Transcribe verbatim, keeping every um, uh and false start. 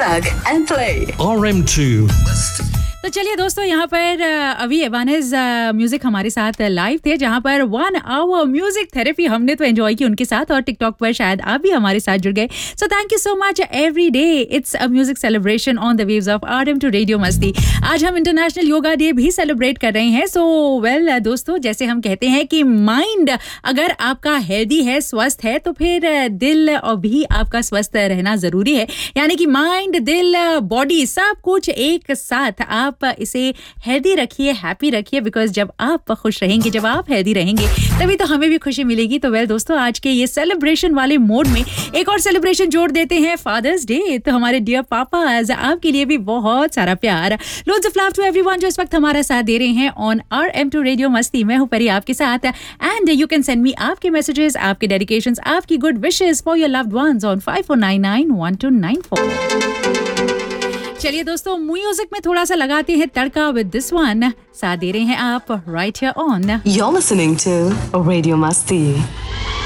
Plug and play. R M two. तो चलिए दोस्तों, यहाँ पर अभी एवानिस म्यूजिक हमारे साथ लाइव थे, जहाँ पर वन आवर म्यूजिक थेरेपी हमने तो एंजॉय की उनके साथ, और टिकटॉक पर शायद आप भी हमारे साथ जुड़ गए. So thank you so much. Every day it's a music celebration on the waves of RM to radio मस्ती. आज हम इंटरनेशनल योगा डे भी सेलिब्रेट कर रहे हैं. सो वेल दोस्तों, जैसे हम कहते हैं कि माइंड अगर आपका हेल्दी है, स्वस्थ है, तो फिर दिल और भी आपका स्वस्थ रहना जरूरी है. यानी कि माइंड, दिल, बॉडी सब कुछ एक साथ आप आप इसे हेल्दी रखिए, हैप्पी रखिए, बिकॉज जब आप खुश रहेंगे, जब आप हेल्दी रहेंगे, तभी तो हमें भी खुशी मिलेगी. तो वेल दोस्तों, आज के ये सेलिब्रेशन वाले मोड में एक और सेलिब्रेशन जोड़ देते हैं, फादर्स डे. तो हमारे डियर पापा, आपके लिए भी बहुत सारा प्यार. Loads of love to everyone जो इस वक्त हमारा साथ दे रहे हैं ऑन आरएम टू रेडियो मस्ती. मैं हूं परी आपके साथ, and you can send me आपके मैसेजेस, आपके डेडिकेशंस, आपकी good wishes for your loved ones on five four nine nine one two nine four. चलिए दोस्तों, म्यूजिक में थोड़ा सा लगाते हैं तड़का विद दिस वन. साथ दे रहे हैं आप right here on. You're listening to Radio Masti.